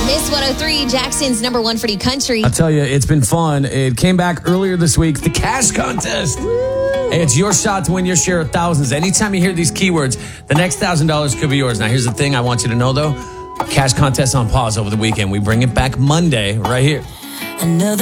Miss 103, Jackson's number one for new country. I'll tell you, it's been fun. It came back earlier this week, the cash contest. Hey, it's your shot to win your share of thousands. Anytime you hear these keywords, the next $1,000 could be yours. Now, here's the thing I want you to know, though. Cash contest on pause over the weekend. We bring it back Monday right here.